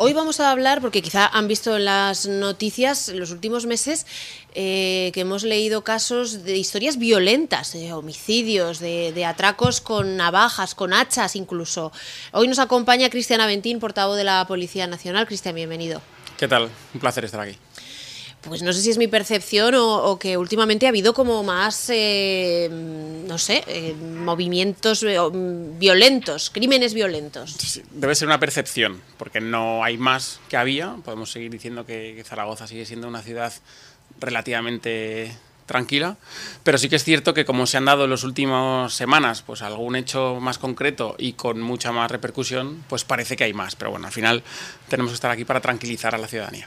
Hoy vamos a hablar, porque quizá han visto en las noticias en los últimos meses que hemos leído casos de historias violentas, de homicidios, de atracos con navajas, con hachas incluso. Hoy nos acompaña Cristian Aventín, portavoz de la Policía Nacional. Cristian, bienvenido. ¿Qué tal? Un placer estar aquí. Pues no sé si es mi percepción o que últimamente ha habido como más, no sé, movimientos violentos, crímenes violentos. Sí, debe ser una percepción, porque no hay más que había. Podemos seguir diciendo que Zaragoza sigue siendo una ciudad relativamente tranquila, pero sí que es cierto que como se han dado en las últimas semanas pues algún hecho más concreto y con mucha más repercusión, pues parece que hay más. Pero bueno, al final tenemos que estar aquí para tranquilizar a la ciudadanía.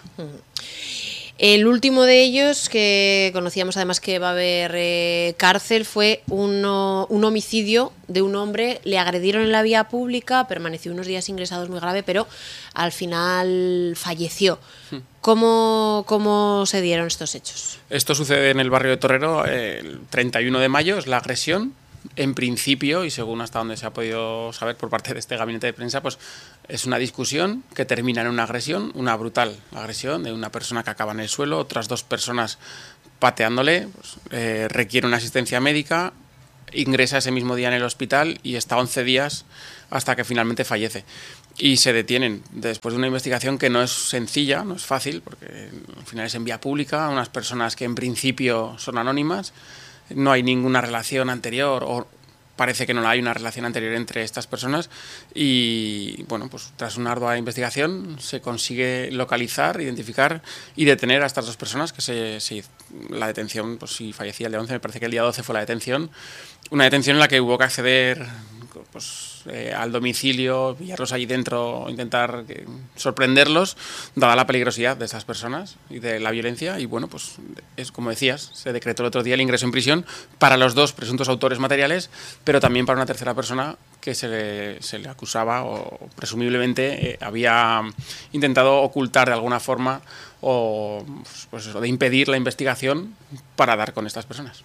El último de ellos, que conocíamos además que va a haber cárcel, fue un homicidio de un hombre. Le agredieron en la vía pública, permaneció unos días ingresados muy grave, pero al final falleció. ¿Cómo se dieron estos hechos? Esto sucede en el barrio de Torrero el 31 de mayo, es la agresión. En principio, y según hasta donde se ha podido saber por parte de este gabinete de prensa, pues es una discusión que termina en una agresión, una brutal agresión de una persona que acaba en el suelo, otras dos personas pateándole, pues, requiere una asistencia médica, ingresa ese mismo día en el hospital y está 11 días hasta que finalmente fallece. Y se detienen después de una investigación que no es sencilla, no es fácil, porque al final es en vía pública, unas personas que en principio son anónimas. No hay ninguna relación anterior, o parece que no hay una relación anterior entre estas personas, y bueno, pues tras una ardua investigación se consigue localizar, identificar y detener a estas dos personas, que la detención, pues sí, fallecía el día 11, me parece que el día 12 fue la detención, una detención en la que hubo que acceder pues al domicilio, pillarlos allí dentro, intentar sorprenderlos, dada la peligrosidad de estas personas y de la violencia. Y bueno, pues es como decías, se decretó el otro día el ingreso en prisión para los dos presuntos autores materiales, pero también para una tercera persona que se le acusaba o presumiblemente había intentado ocultar de alguna forma o pues eso, de impedir la investigación para dar con estas personas.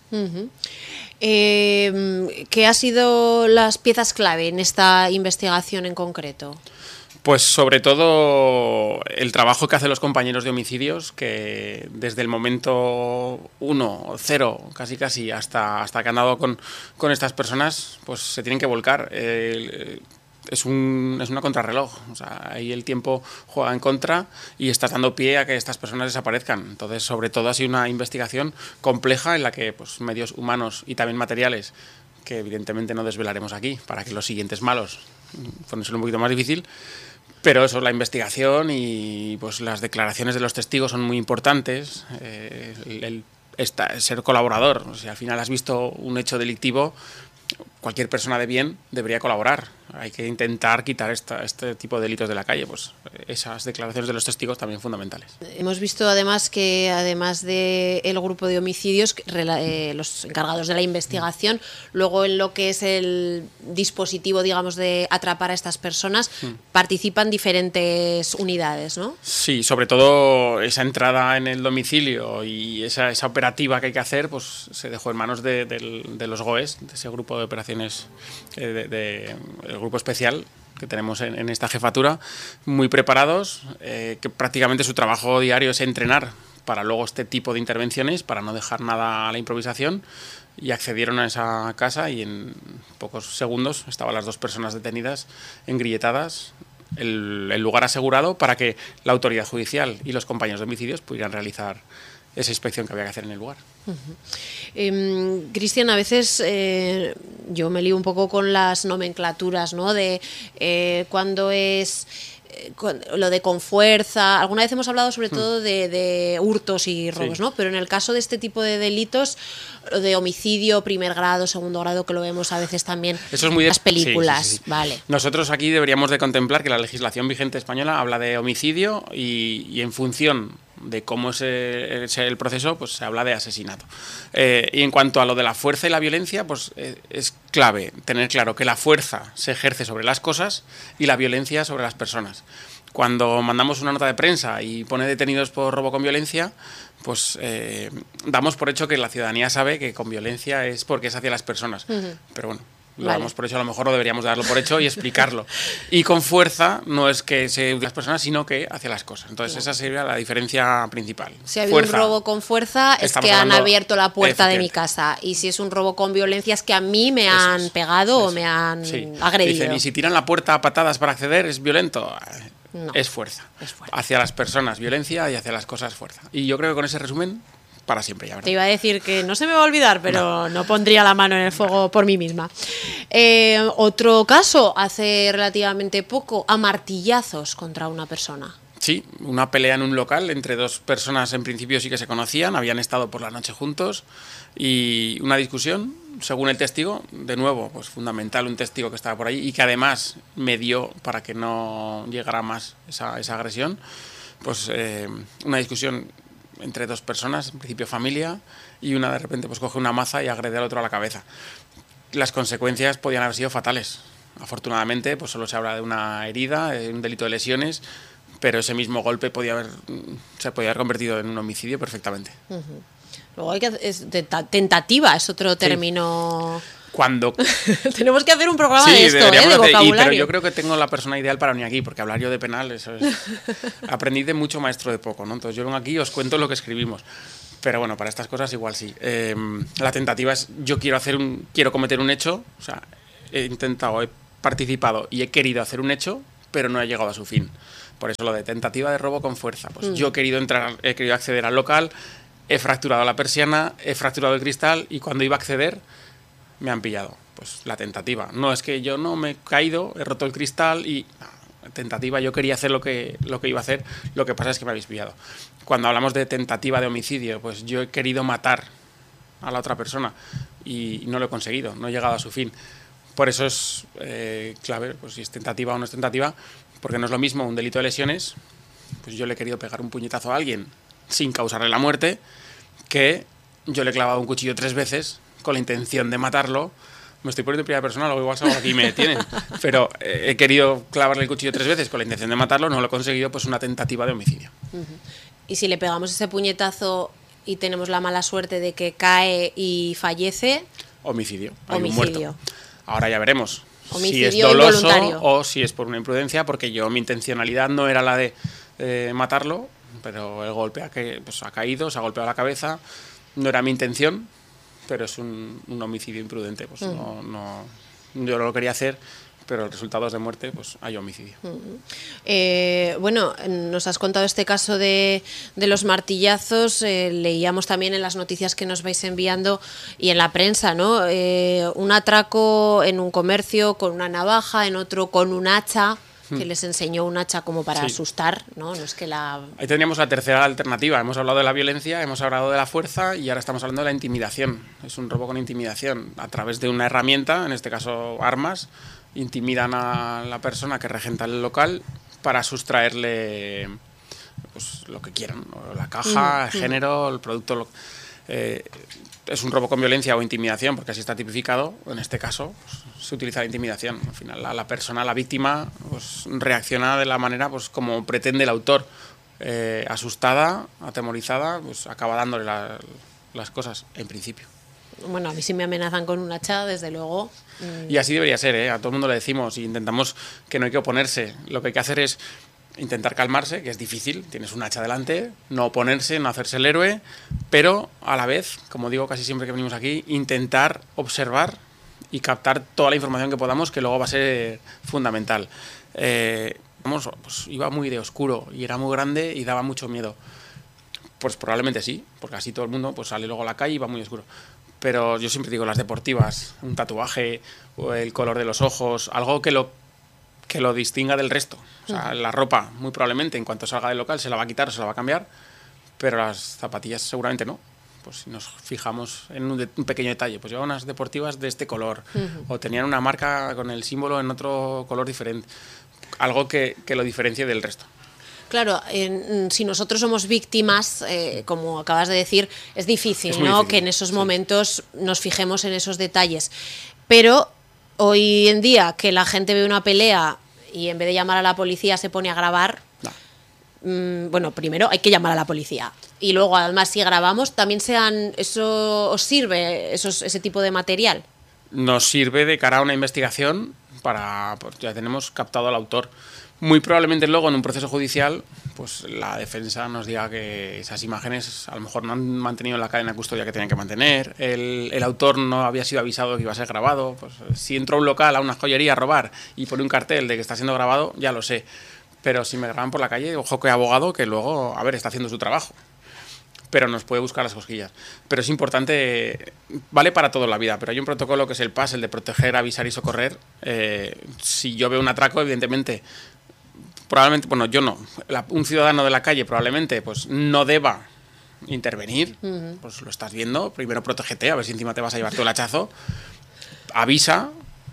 ¿Qué ha sido las piezas clave en esta investigación en concreto? Pues sobre todo el trabajo que hacen los compañeros de homicidios, que desde el momento 1, 0, casi hasta que han dado con estas personas, pues se tienen que volcar. Es una contrarreloj, o sea, ahí el tiempo juega en contra y estás dando pie a que estas personas desaparezcan. Entonces, sobre todo ha sido una investigación compleja en la que pues, medios humanos y también materiales, que evidentemente no desvelaremos aquí, para que los siguientes malos ponérselo un poquito más difícil, pero eso, la investigación y pues las declaraciones de los testigos son muy importantes, ser colaborador, o sea, al final has visto un hecho delictivo, cualquier persona de bien debería colaborar. Hay que intentar quitar este tipo de delitos de la calle. Pues esas declaraciones de los testigos también fundamentales. Hemos visto además que, además del grupo de homicidios, los encargados de la investigación, luego en lo que es el dispositivo, digamos, de atrapar a estas personas, participan diferentes unidades, ¿no? Sí, sobre todo esa entrada en el domicilio y esa operativa que hay que hacer, pues se dejó en manos de los GOES, de ese grupo de operaciones, el grupo especial que tenemos en esta jefatura, muy preparados, que prácticamente su trabajo diario es entrenar para luego este tipo de intervenciones, para no dejar nada a la improvisación, y accedieron a esa casa y en pocos segundos estaban las dos personas detenidas, engrilletadas, el lugar asegurado para que la autoridad judicial y los compañeros de homicidios pudieran realizar esa inspección que había que hacer en el lugar. Cristian, a veces yo me lío un poco con las nomenclaturas, ¿no? De cuando es lo de con fuerza. Alguna vez hemos hablado sobre todo de hurtos y robos, sí, ¿no? Pero en el caso de este tipo de delitos, de homicidio, primer grado, segundo grado, que lo vemos a veces tamén en las películas. Sí. Vale. Nosotros aquí deberíamos de contemplar que la legislación vigente española habla de homicidio y en función de cómo es el proceso, pues se habla de asesinato. Y en cuanto a lo de la fuerza y la violencia, pues es clave tener claro que la fuerza se ejerce sobre las cosas y la violencia sobre las personas. Cuando mandamos una nota de prensa y pone detenidos por robo con violencia, pues damos por hecho que la ciudadanía sabe que con violencia es porque es hacia las personas. Pero bueno, Lo damos por hecho, a lo mejor lo deberíamos darlo por hecho y explicarlo. Y con fuerza no es que se use las personas, sino que hacia las cosas. Entonces esa sería la diferencia principal. Si ha habido un robo con fuerza es que han abierto la puerta de mi casa. Y si es un robo con violencia es que a mí me han pegado o me han agredido. Dicen, y si tiran la puerta a patadas para acceder, ¿es violento? No, es fuerza. Hacia las personas violencia y hacia las cosas fuerza. Y yo creo que con ese resumen, para siempre ya, ¿verdad? Te iba a decir que no se me va a olvidar, pero no pondría la mano en el fuego por mí misma. Otro caso, hace relativamente poco, a martillazos contra una persona. Sí, una pelea en un local entre dos personas, en principio sí que se conocían, habían estado por la noche juntos, y una discusión, según el testigo, de nuevo, pues fundamental, un testigo que estaba por ahí y que además medió para que no llegara más esa agresión, pues una discusión entre dos personas, en principio familia, y una de repente pues coge una maza y agrede al otro a la cabeza. Las consecuencias podían haber sido fatales. Afortunadamente, pues solo se habla de una herida, de un delito de lesiones, pero ese mismo golpe se podía haber convertido en un homicidio perfectamente. Luego tentativa, es otro término. Cuando tenemos que hacer un programa de esto, de vocabulario. Pero yo creo que tengo la persona ideal para venir aquí, porque hablar yo de penal, eso es. Aprendí de mucho, maestro de poco, ¿no? Entonces yo vengo aquí y os cuento lo que escribimos. Pero bueno, para estas cosas igual sí. La tentativa es, yo quiero cometer un hecho, o sea, he participado y he querido hacer un hecho, pero no he llegado a su fin. Por eso lo de tentativa de robo con fuerza. Pues yo he querido acceder al local, he fracturado la persiana, he fracturado el cristal, y cuando iba a acceder me han pillado. Pues la tentativa. No es que yo no me he caído, he roto el cristal y... No, tentativa, yo quería hacer lo que iba a hacer, lo que pasa es que me habéis pillado. Cuando hablamos de tentativa de homicidio, pues yo he querido matar a la otra persona y no lo he conseguido, no he llegado a su fin. Por eso es clave, pues si es tentativa o no es tentativa, porque no es lo mismo un delito de lesiones, pues yo le he querido pegar un puñetazo a alguien sin causarle la muerte, que yo le he clavado un cuchillo 3 veces con la intención de matarlo. Me estoy poniendo en primera persona, luego igual salgo aquí y me detienen. Pero he querido clavarle el cuchillo 3 veces con la intención de matarlo, no lo he conseguido, pues una tentativa de homicidio. Y si le pegamos ese puñetazo y tenemos la mala suerte de que cae y fallece... Homicidio. Hay un muerto. Ahora ya veremos homicidio si es doloso involuntario o si es por una imprudencia, porque mi intencionalidad no era la de matarlo, pero el golpe ha caído, se ha golpeado la cabeza, no era mi intención, pero es un homicidio imprudente. Pues yo no lo quería hacer, pero el resultado es de muerte, pues hay homicidio. Bueno, nos has contado este caso de los martillazos, leíamos también en las noticias que nos vais enviando y en la prensa, ¿no? Un atraco en un comercio con una navaja, en otro con un hacha, que les enseñó un hacha como para asustar, ¿no? No es que Ahí tendríamos la tercera alternativa. Hemos hablado de la violencia, hemos hablado de la fuerza y ahora estamos hablando de la intimidación. Es un robo con intimidación. A través de una herramienta, en este caso armas, intimidan a la persona que regenta el local para sustraerle pues, lo que quieran, la caja, el género, el producto. Es un robo con violencia o intimidación, porque así está tipificado. En este caso pues, se utiliza la intimidación. Al final la persona, la víctima, pues, reacciona de la manera pues, como pretende el autor. Asustada, atemorizada, pues acaba dándole las cosas, en principio. Bueno, a mí si me amenazan con un hacha, desde luego... Y así debería ser, ¿eh? A todo el mundo le decimos y intentamos que no hay que oponerse. Lo que hay que hacer es intentar calmarse, que es difícil, tienes un hacha delante, no oponerse, no hacerse el héroe, pero a la vez, como digo casi siempre que venimos aquí, intentar observar y captar toda la información que podamos, que luego va a ser fundamental. Pues iba muy de oscuro y era muy grande y daba mucho miedo. Pues probablemente sí, porque así todo el mundo pues sale luego a la calle y va muy oscuro. Pero yo siempre digo, las deportivas, un tatuaje, o el color de los ojos, algo que lo distinga del resto. O sea, la ropa, muy probablemente, en cuanto salga del local, se la va a quitar o se la va a cambiar, pero las zapatillas seguramente no. Pues si nos fijamos en un pequeño detalle, pues llevaban unas deportivas de este color, o tenían una marca con el símbolo en otro color diferente. Algo que lo diferencie del resto. Claro, si nosotros somos víctimas, como acabas de decir, es difícil, ¿no? Difícil, que en esos momentos nos fijemos en esos detalles. Pero hoy en día que la gente ve una pelea y en vez de llamar a la policía se pone a grabar, bueno, primero hay que llamar a la policía. Y luego, además, si grabamos, también ¿eso os sirve, ese tipo de material? nos sirve de cara a una investigación para, pues ya tenemos captado al autor. Muy probablemente luego en un proceso judicial, pues la defensa nos diga que esas imágenes a lo mejor no han mantenido la cadena de custodia que tenían que mantener, el autor no había sido avisado que iba a ser grabado. Pues si entro a un local, a una joyería a robar y pone un cartel de que está siendo grabado, ya lo sé. Pero si me graban por la calle, ojo que abogado que luego, a ver, está haciendo su trabajo. Pero nos puede buscar las cosquillas. Pero es importante, vale para toda la vida, pero hay un protocolo que es el PAS, el de proteger, avisar y socorrer. Si yo veo un atraco, evidentemente, probablemente, bueno, yo no, un ciudadano de la calle probablemente pues no deba intervenir, pues lo estás viendo, primero protégete, a ver si encima te vas a llevar todo el hachazo, avisa.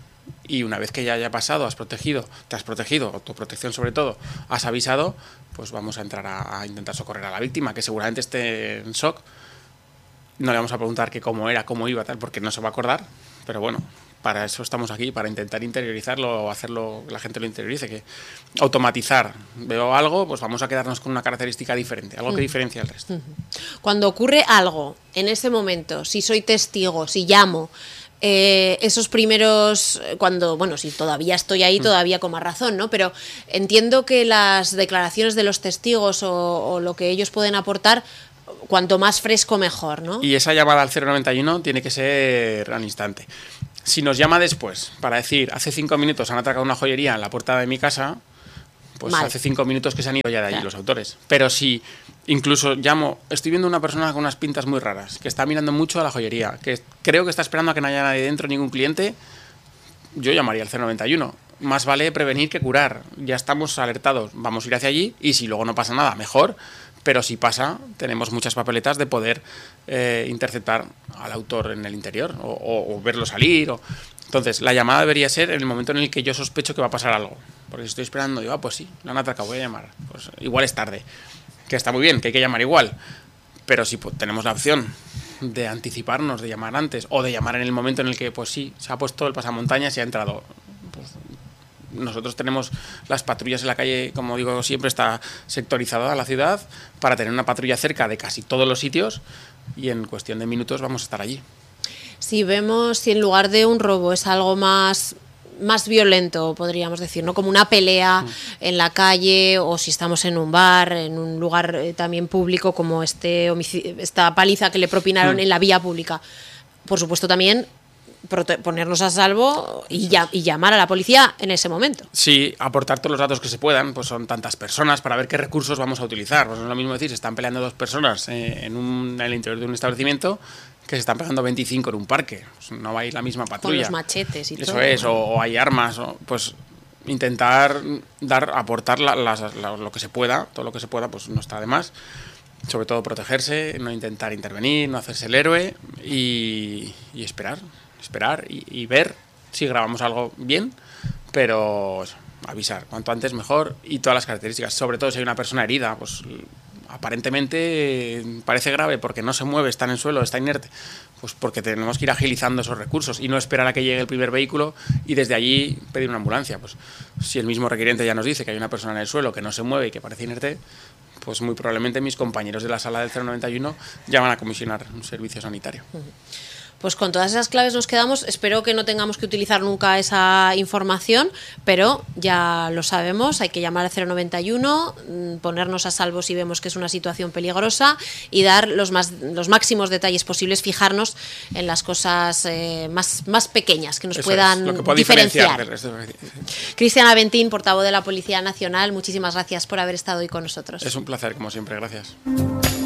Y una vez que ya haya pasado, te has protegido, autoprotección sobre todo, has avisado, pues vamos a entrar a intentar socorrer a la víctima, que seguramente esté en shock. No le vamos a preguntar que cómo era, cómo iba, tal, porque no se va a acordar. Pero bueno, para eso estamos aquí, para intentar interiorizarlo o hacerlo que la gente lo interiorice, que automatizar. Veo algo, pues vamos a quedarnos con una característica diferente, algo que diferencia al resto. Cuando ocurre algo, en ese momento, si soy testigo, si llamo, esos primeros, cuando, bueno, si todavía estoy ahí, todavía con más razón, ¿no? Pero entiendo que las declaraciones de los testigos o lo que ellos pueden aportar, cuanto más fresco mejor, ¿no? Y esa llamada al 091 tiene que ser al instante. Si nos llama después para decir, hace 5 minutos han atracado una joyería en la puerta de mi casa, pues hace 5 minutos que se han ido ya de allí los autores. Pero si incluso llamo, estoy viendo una persona con unas pintas muy raras, que está mirando mucho a la joyería, que creo que está esperando a que no haya nadie dentro, ningún cliente, yo llamaría al 091. Más vale prevenir que curar. Ya estamos alertados, vamos a ir hacia allí y si luego no pasa nada, mejor. Pero si pasa, tenemos muchas papeletas de poder interceptar al autor en el interior o verlo salir. Entonces, la llamada debería ser en el momento en el que yo sospecho que va a pasar algo. Porque si estoy esperando, digo, pues sí, lo han atracado, voy a llamar. Pues igual es tarde. Que está muy bien, que hay que llamar igual. Pero si tenemos la opción de anticiparnos, de llamar antes, o de llamar en el momento en el que, pues sí, se ha puesto el pasamontañas y ha entrado. Pues, nosotros tenemos las patrullas en la calle, como digo siempre, está sectorizada la ciudad para tener una patrulla cerca de casi todos los sitios y en cuestión de minutos vamos a estar allí. Si vemos, si en lugar de un robo es algo más violento, podríamos decir, ¿no? Como una pelea en la calle o si estamos en un bar, en un lugar también público como esta paliza que le propinaron en la vía pública. Por supuesto también ponernos a salvo y llamar a la policía en ese momento. Sí, aportar todos los datos que se puedan, pues son tantas personas para ver qué recursos vamos a utilizar. Pues no es lo mismo decir, se están peleando 2 personas en el interior de un establecimiento que se están pegando 25 en un parque. Pues no va a ir la misma patrulla. Con los machetes y eso todo. Eso es, o hay armas, pues intentar aportar lo que se pueda, todo lo que se pueda, pues no está de más. Sobre todo protegerse, no intentar intervenir, no hacerse el héroe y esperar y ver si grabamos algo bien, pero avisar, cuanto antes mejor y todas las características, sobre todo si hay una persona herida, pues aparentemente parece grave porque no se mueve, está en el suelo, está inerte, pues porque tenemos que ir agilizando esos recursos y no esperar a que llegue el primer vehículo y desde allí pedir una ambulancia. Pues si el mismo requiriente ya nos dice que hay una persona en el suelo que no se mueve y que parece inerte, pues muy probablemente mis compañeros de la sala del 091 ya van a comisionar un servicio sanitario. Pues con todas esas claves nos quedamos. Espero que no tengamos que utilizar nunca esa información, pero ya lo sabemos, hay que llamar al 091, ponernos a salvo si vemos que es una situación peligrosa y dar los máximos detalles posibles, fijarnos en las cosas más pequeñas que nos puedan diferenciar. Cristian Aventín, portavoz de la Policía Nacional, muchísimas gracias por haber estado hoy con nosotros. Es un placer, como siempre, gracias.